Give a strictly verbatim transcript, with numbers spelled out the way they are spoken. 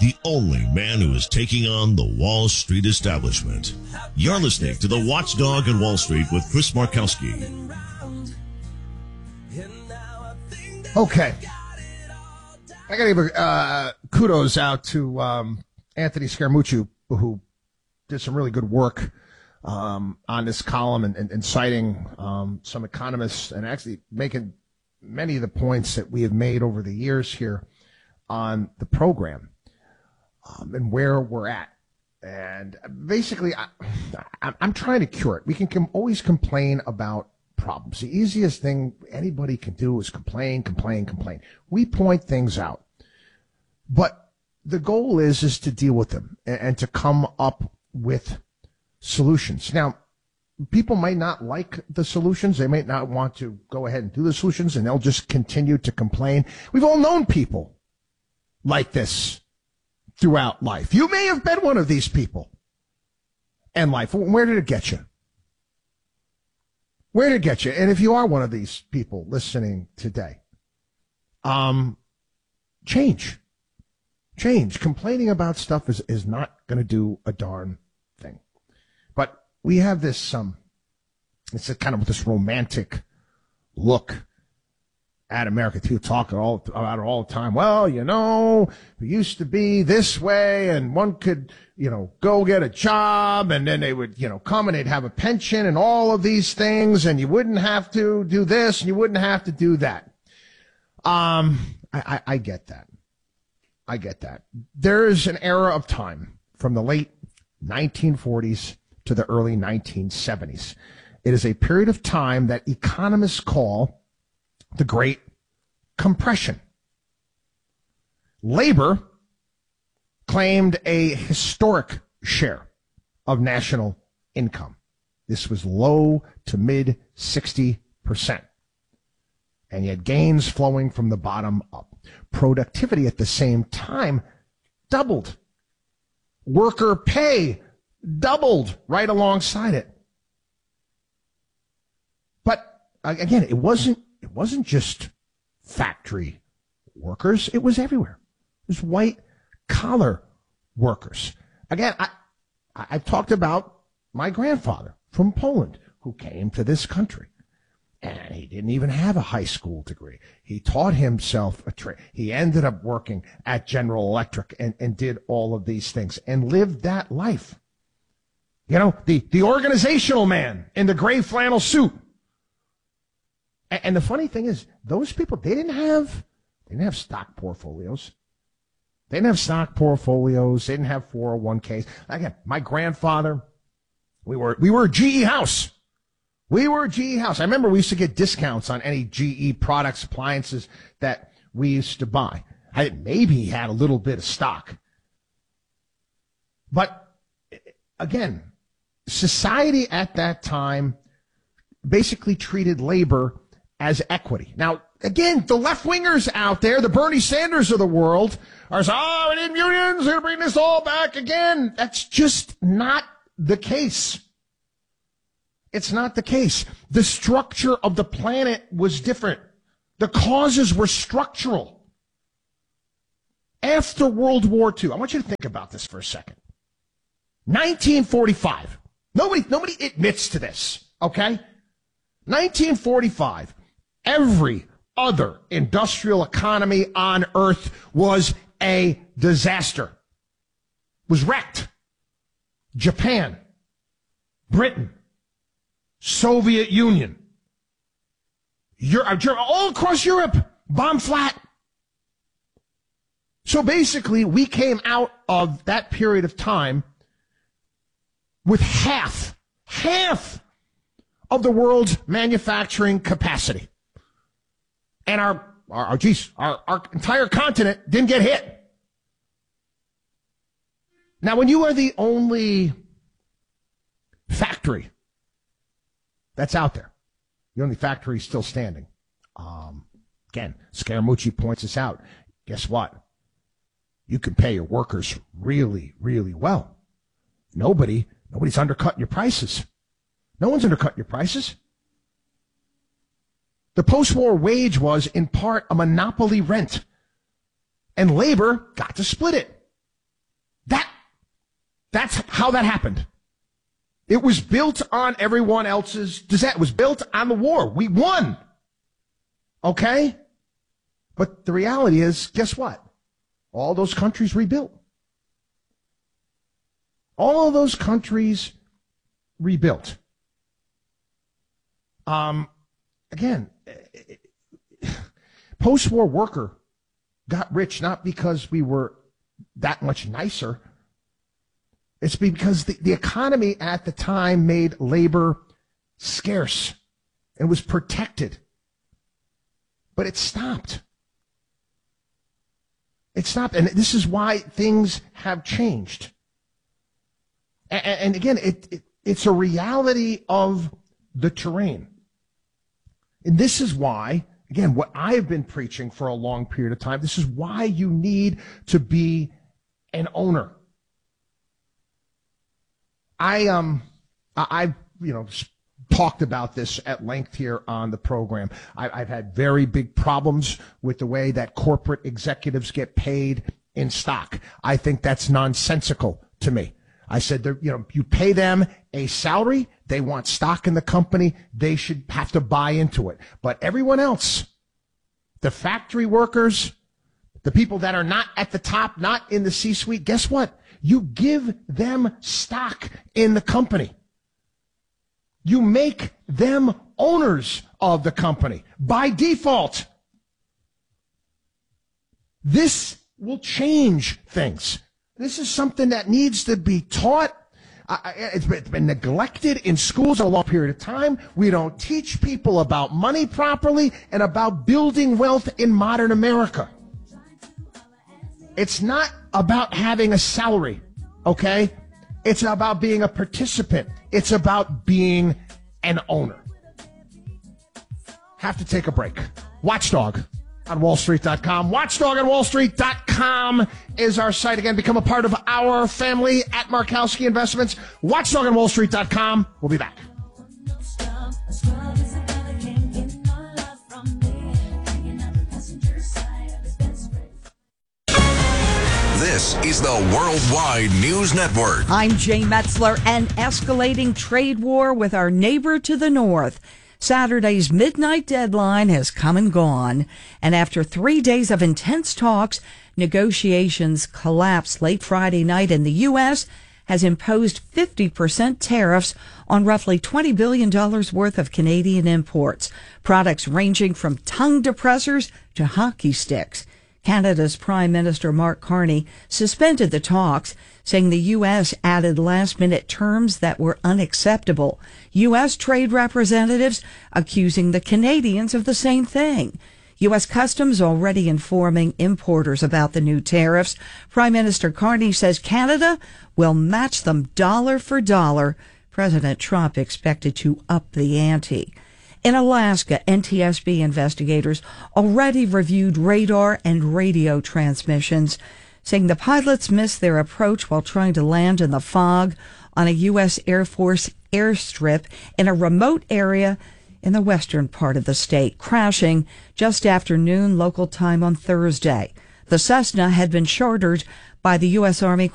the only man who is taking on the Wall Street establishment. You're listening to The Watchdog on Wall Street with Chris Markowski. Okay. I got to give uh, kudos out to um, Anthony Scaramucci, who did some really good work um, on this column and, and, and citing um, some economists and actually making many of the points that we have made over the years here on the program um, and where we're at. And basically, I, I'm trying to cure it. We can com- always complain about problems. The easiest thing anybody can do is complain, complain, complain. We point things out. But the goal is, is to deal with them and, and to come up with solutions. Now, people might not like the solutions. They might not want to go ahead and do the solutions, and they'll just continue to complain. We've all known people like this throughout life. You may have been one of these people in life. Where did it get you? Where did it get you? And if you are one of these people listening today, um, change. Change. Complaining about stuff is, is not going to do a darn thing. But we have this, um, it's a kind of this romantic look at America, too, talking all about it all the time. Well, you know, it used to be this way, and one could, you know, go get a job, and then they would, you know, come and they'd have a pension and all of these things, and you wouldn't have to do this, and you wouldn't have to do that. Um, I, I, I get that. I get that. There is an era of time from the late nineteen forties to the early nineteen seventies. It is a period of time that economists call the Great Compression. Labor claimed a historic share of national income. This was low to mid sixty percent. And you had gains flowing from the bottom up. Productivity at the same time doubled. Worker pay doubled right alongside it. But again, it wasn't It wasn't just factory workers. It was everywhere. It was white-collar workers. Again, I, I've talked about my grandfather from Poland who came to this country, and he didn't even have a high school degree. He taught himself a trade. He ended up working at General Electric and, and did all of these things and lived that life. You know, the, the organizational man in the gray flannel suit. And the funny thing is, those people, they didn't have, they didn't have stock portfolios. They didn't have stock portfolios. They didn't have four oh one k's. Again, my grandfather, we were, we were a G E house. We were a G E house. I remember we used to get discounts on any G E products, appliances that we used to buy. I maybe he had a little bit of stock. But again, society at that time basically treated labor as equity. Now, again, the left-wingers out there, the Bernie Sanders of the world, are saying, oh, we need unions, they're bringing this all back again. That's just not the case. It's not the case. The structure of the planet was different. The causes were structural. After World War Two, I want you to think about this for a second. nineteen forty-five. Nobody, nobody admits to this, okay? nineteen forty-five. Every other industrial economy on earth was a disaster. Was wrecked. Japan, Britain, Soviet Union, Europe, all across Europe, bomb flat. So basically, we came out of that period of time with half, half of the world's manufacturing capacity. And our, our, our geez, our, our entire continent didn't get hit. Now, when you are the only factory that's out there, the only factory still standing, um, again, Scaramucci points this out. Guess what? You can pay your workers really, really well. Nobody, nobody's undercutting your prices. No one's undercutting your prices. The post-war wage was, in part, a monopoly rent. And labor got to split it. That's how that happened. It was built on everyone else's disaster. It was built on the war. We won. Okay? But the reality is, guess what? All those countries rebuilt. All of those countries rebuilt. Um, again, post-war worker got rich not because we were that much nicer. It's because the, the economy at the time made labor scarce and was protected. But it stopped. It stopped. And this is why things have changed. And, and again, it, it it's a reality of the terrain. And this is why, again, what I've been preaching for a long period of time, this is why you need to be an owner. I um I you know talked about this at length here on the program. I, I've had very big problems with the way that corporate executives get paid in stock. I think that's nonsensical to me. I said, you know, you pay them a salary, they want stock in the company, they should have to buy into it. But everyone else, the factory workers, the people that are not at the top, not in the C-suite, guess what? You give them stock in the company. You make them owners of the company by default. This will change things. This is something that needs to be taught. Uh, it's been, it's been neglected in schools a long period of time. We don't teach people about money properly and about building wealth in modern America. It's not about having a salary, okay? It's about being a participant. It's about being an owner. Have to take a break. Watchdog on wall street dot com. Watchdog on wall street dot com is our site. Again, become a part of our family at Markowski Investments. Watchdog on wall street dot com. We'll be back. This is the Worldwide News Network. I'm Jay Metzler. An escalating trade war with our neighbor to the north. Saturday's midnight deadline has come and gone, and after three days of intense talks, negotiations collapsed late Friday night, and the U S has imposed fifty percent tariffs on roughly twenty billion dollars worth of Canadian imports, products ranging from tongue depressors to hockey sticks. Canada's Prime Minister Mark Carney suspended the talks, saying the U S added last-minute terms that were unacceptable. U S trade representatives accusing the Canadians of the same thing. U S Customs already informing importers about the new tariffs. Prime Minister Carney says Canada will match them dollar for dollar. President Trump expected to up the ante. In Alaska, N T S B investigators already reviewed radar and radio transmissions, saying the pilots missed their approach while trying to land in the fog on a U S Air Force airstrip in a remote area in the western part of the state, crashing just after noon local time on Thursday. The Cessna had been chartered by the U S Army